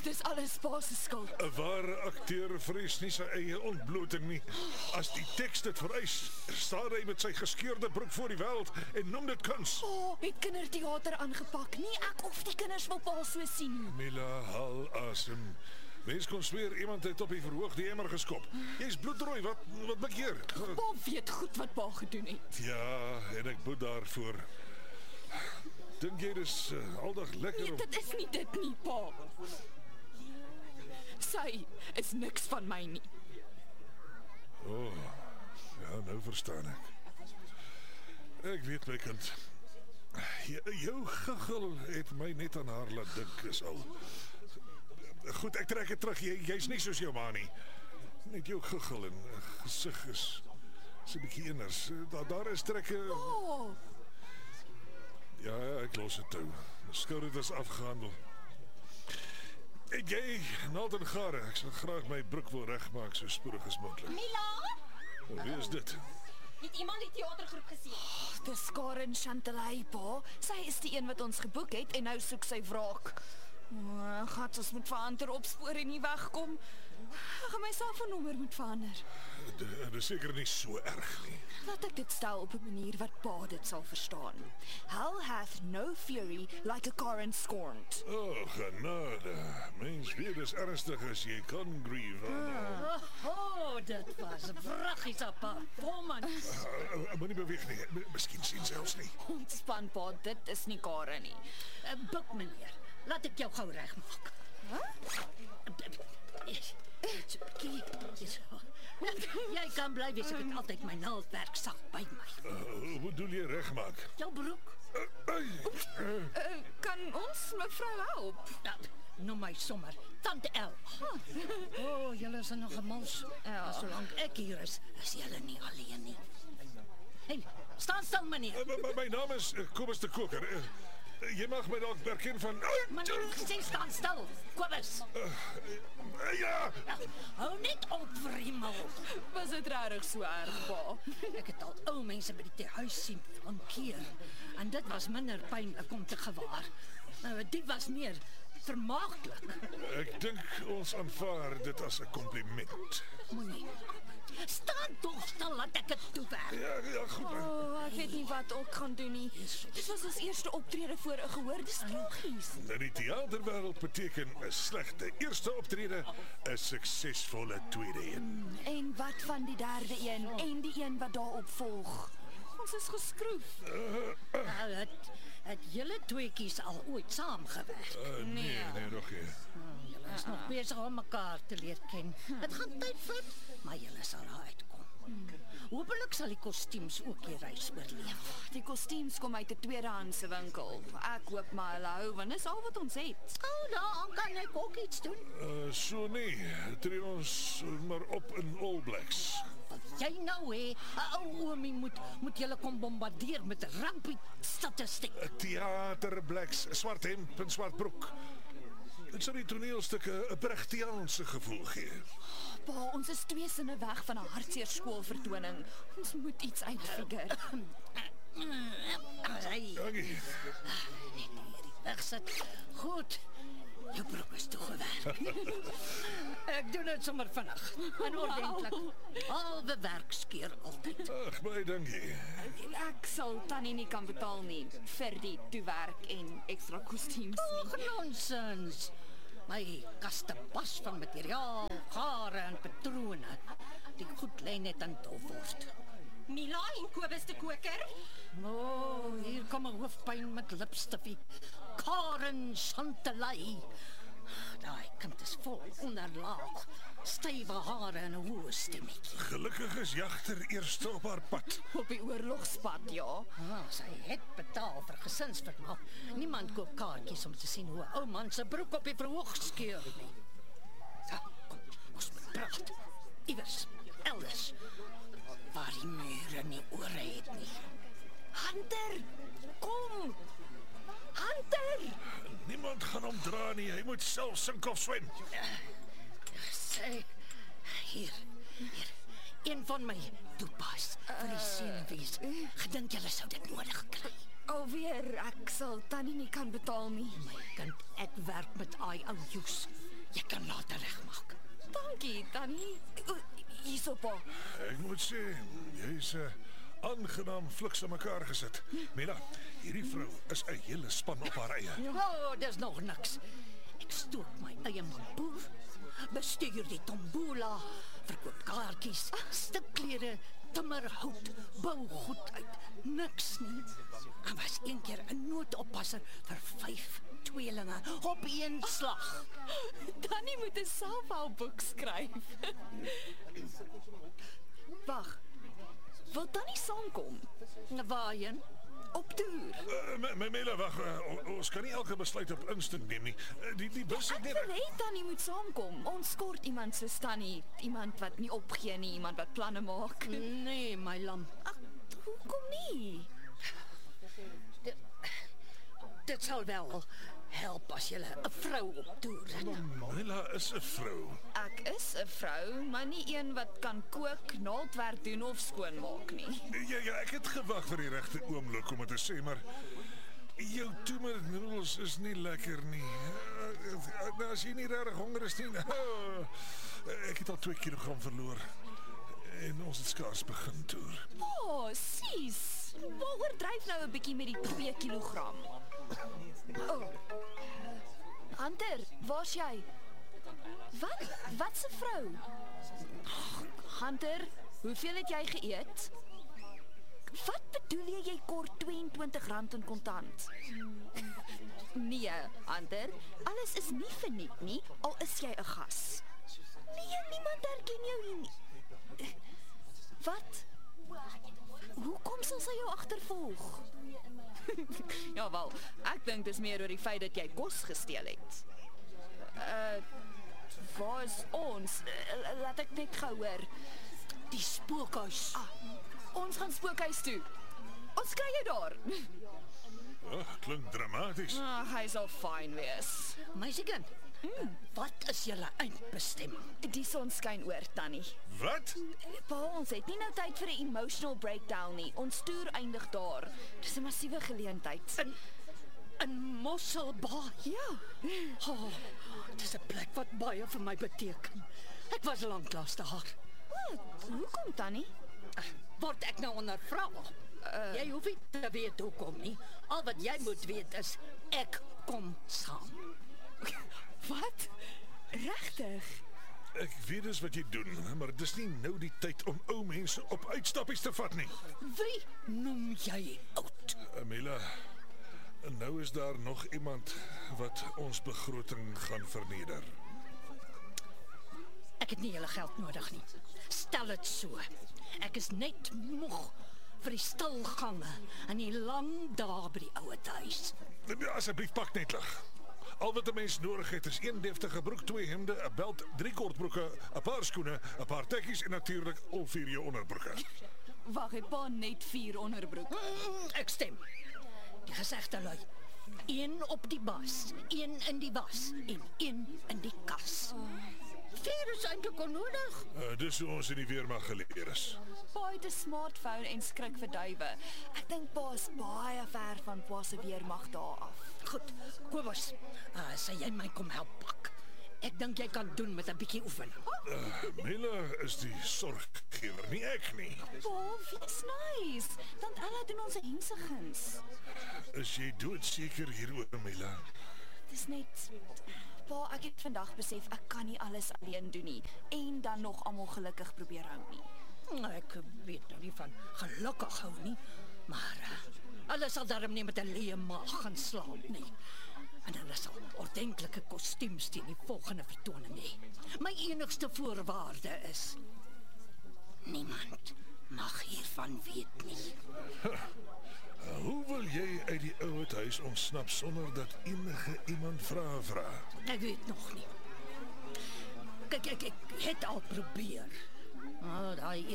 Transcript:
dis alles pa se skuld. 'n Ware akteur vrees nie sy eie ontbloting nie. As die teks dit vereis, staan hy met sy geskeurde broek voor die wêreld en noem dit kuns. Pa het kinderteater aangepak. Nie ek of die kinders wil pa so sien nie. Mila, haal asem. Mens kon sweer iemand het op die verhoog die emmer geskop. Jy's bloedrooi, wat bekeer? Pa weet goed wat pa gedoen het. Ja, en ek boet daarvoor. Dink jy dis aldag lekker Nee, dit is nie dit nie, pa. Sy is niks van my nie. Ja, nou verstaan ek. Ek weet my kind. Jou giggel het my net aan haar laat dink is al. Goed, ek trek dit terug. Jy's nie soos jou ma nie. Net jou giggel en gesig is 'n bietjie anders. Daar is trekke. Ja, ek los dit toe. My skouer is afgehandel. Jy, naald en gare. Ek sal graag my broek wil regmaak so spoedig as moontlik. Mila, Wie is dit? het iemand die teatergroep gesien? Dis Karen Chantelay, pa. Sy is die een wat ons geboek het en nou soek sy wraak. Gat, ons moet verander opspoor en nie wegkom. Ek gaan my selfoonnommer moet verander. Dit is seker nie so erg nie. Laat ek dit stel op 'n manier wat pa dit sal verstaan. Hell hath no fury like a Karen scorned. Genade. Mens weet dis ernstig as jy kan grieve. Dit was vraggies apart. Kom man. Moenie beweeg nie. Miskien sien selfs nie. Ontspan, pa, dit is nie Karen nie. Buk meneer. Laat ek jou gou regmaak. Jy kan bly wees, ek het altyd my naaldwerk sak by my. Hoe bedoel jy regmaak? Jou broek. Kan ons mevrou help? Noem my sommer Tante El. Julle is nog 'n mos. Ja. Solank ek hier is julle nie alleen nie. Hey, staan stil meneer. My naam is Kobus de Koker. Jy mag my dalk herken van... Meneer, sê staan stil. Kobus. Ja! Hou net op, vriemel. Was dit regtig so erg, pa? Ek het al ou mense by die huis sien hankeer. En dit was minder pynlik om te gewaar. Dit was meer vermaaklik. Ek dink ons aanvaar dit as 'n kompliment. Moenie. Staan tog stil, laat ek dit toewerk. Ja, goed. Ek weet nie wat ek gaan doen nie. Dit was ons eerste optrede voor 'n gehoor. Dis tragies. In die teaterwêreld beteken 'n slegte eerste optrede 'n suksesvolle tweede een. En wat van die derde een en die een wat daarop volg? Ons is geskroef. Het julle tweeetjies al ooit saamgewerk? Nee, nog nie. Julle is nog besig om mekaar te leer ken. Dit gaan tyd vat, maar julle sal daar uitkom. Hoopelik sal die kostuums ook die reis oorleef. Die kostuums kom uit 'n tweedehandse winkel. Ek hoop maar hulle hou, want dis al wat ons het. Daaraan kan ek ook iets doen. So nee, tree ons maar op in All Blacks. Jy nou hè, 'n ou oomie moet julle kom bombardeer met rampie statistiek. Theater Blacks, swart hemp en swart broek. Dit sal die toneelstukke 'n Brechtiaanse gevoel gee. Pa, ons is 2 sinne weg van 'n hartseer skoolvertoning. Ons moet iets uitfigure. Hey, Dankie. wegsit. Goed. Jou broek is toegewerk. Ek doen dit sommer vinnig en ordentlik. Halwe werk skeer altyd. Ag, baie dankie. Ek sal tannie nie kan betaal nie vir die toewerk en ekstra kostuums nie. Ag, nonsens. My kaste pas van materiaal, gare en patrone. Die goed lê net aan Dolfort. Mila en Kobus de Koker? Hier kom 'n hoofpyn met lipstifie. Karen Chantelay. Daai kind is vol onderlaag, stywe hare en 'n hoë stemmetjie. Gelukkig is Jagter eerste op haar pad. Op die oorlogspad, ja. Sy het betaal vir gesinsvermaak. Niemand koop kaartjies om te sien hoe 'n ou man se broek op die verhoog skeur nie. So, kom, ons moet praat. Iewers, elders. Waar die mure nie ore het nie. Hunter, kom! Hunter! Niemand gaan hom dra nie. Hy moet self sink of swem. Sê, hier. Een van my toepas vir die senuwees. Gedink julle sou dit nodig kry. Alweer, ek sal tannie nie kan betaal nie. My kind, ek werk met ou joes. Jy kan later regmaak. Dankie, Tannie. Hierso pa. Ek moet sê, jy's aangenaam fliks aan mekaar gesit. Mila, hierdie vrou is 'n hele span op haar eie. Oh, dis nog niks. Ek stoot my eie mamboer, bestuur die tombola, verkoop kaartjies, stikklere, timmer hout, bou goed uit. Niks nie. Ek was een keer 'n noodoppasser vir 5 tweelinge op een slag. Tannie moet 'n selfhelpboek skryf. Wag. Wil Tannie saamkom? Waarheen? Op toer. Mila, wag, ons kan nie elke besluit op instink neem nie. Die bus het Ek net... wil hê Tannie moet saamkom. Ons kort iemand soos Tannie, iemand wat nie opgee nie, iemand wat planne maak. Nee, my lam. Ag, hoekom nie? Dit sal wel help as jy 'n vrou op toer het. Mila is 'n vrou. Ek is 'n vrou, maar nie een wat kan kook, naaldwerk doen of skoonmaak nie. Ja, ek het gewag vir die regte oomblik om dit te sê, maar jou toemernoedels is nie lekker nie. Nou, as jy nie regtig honger is nie. Ek het al 2 kilogram verloor en ons het skaars begin toer. Oh, sis. Waaroor dryf nou 'n bietjie met die 2 kilogram? Oh. Hunter, waar's jy? Wat 'n vrou? Hunter, hoeveel het jy geëet? Wat bedoel jy kort R22 in kontant? Nee, Hunter, alles is nie verniet nie, al is jy 'n gas. Nee, niemand herken jou hier nie. Wat? Hoekom sal sy jou agtervolg? Ja wel, ek dink dis meer oor die feit dat jy kos gesteel het. Waar is ons? Laat ek net gou hoor. Die spookhuis. Ons gaan spookhuis toe. Ons kry jou daar. Klink dramaties. Hy sal fyn wees. Meisiekind, wat is julle eindbestemming? Die son skyn oor, Tannie. Wat? Pa, ons het nie nou tyd vir 'n emotional breakdown nie. Ons toer eindig daar. Dis 'n massiewe geleentheid. In Mosselbaai. Ja. Oh, dis 'n plek wat baie vir my beteken. Ek was lanklaas daar. Hoekom, Tannie? Word ek nou ondervra? Jy hoef nie te weet hoekom nie. Al wat jy moet weet is, ek kom saam. Wat? Regtig? Ek weet dus wat jy doen, maar dis nie nou die tyd om ou mense op uitstappies te vat nie. Wie noem jy oud? Mila, nou is daar nog iemand wat ons begroting gaan verneder. Ek het nie julle geld nodig nie. Stel dit so. Ek is net moeg vir die stilgange en die lang dae by die ouete huis. Asseblief pak net lig. Al wat 'n mens nodig het is 1 deftige broek, 2 hemde, 'n belt, 3 kortbroeke, 'n paar skoene, 'n paar tekkies en natuurlik al 4 jou onderbroeke. Wag, hy pa net 4 onderbroeke. Ek stem. Die gesegde lui: 1 op die bas, 1 in die was en 1 in die kas. 4 is eintlik onnodig. Dis hoe ons in die weermag geleer is. Pa het 'n smartphone en skrik vir duwe. Ek dink pa is baie ver van pa se weermag daar af. Goed, Kobus, sê jy my kom help pak. Ek dink jy kan doen met 'n bietjie oefening. Mila is die sorggewer, nie ek nie. Pa, wees nice. Dan Ella doen ons hensigings. Is jy doodseker hieroor, Mila? Dis net... Pa, ek het vandag besef ek kan nie alles alleen doen nie. En dan nog almal gelukkig probeer hou nie. Ek weet nou nie van gelukkig hou nie, maar alles sal darm nie met 'n leë maag gaan slaap nie. En hulle sal ordentlike kostuums teen die volgende vertoning hê. My enigste voorwaarde is: niemand mag hiervan weet nie. Hoe wil jy uit die ouete huis ontsnap sonder dat enige iemand vra? Ek weet nog nie. Kyk, ek het al probeer. Daai